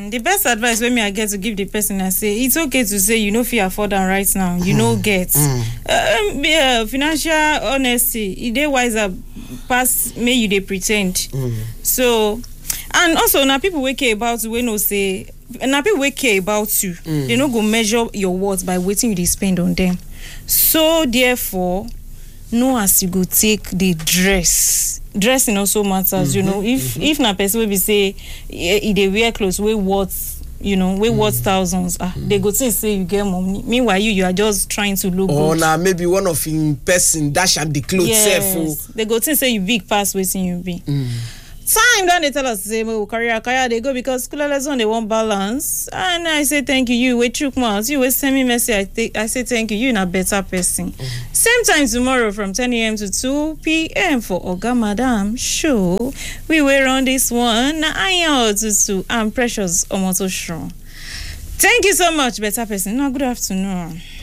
The best advice when me I get to give the person, I say it's okay to say you know if you afford them right now, you know get financial honesty. It dey wiser pass may you they pretend. So and also now people we care about you, we no say now people we care about you. They no go measure your worth by waiting you they spend on them. So therefore, know as you go take the dressing also matters, you know. If na person will be say they wear clothes we worth, you know, we worth thousands, they go say you get money, meanwhile you are just trying to look or good. now maybe one of in person dash and the clothes Yes, they go say you big pass waiting you be. Time don't they tell us say career they go because schoolers on they want balance, and I say thank you. You wait chook mouth, you will send me message. I say thank you. You a better person. Same time tomorrow from 10 a.m. to 2 p.m. for Oga Madam show. We were on this one. I am Otutu and Precious Omoto Show. Thank you so much, better person. Now good afternoon.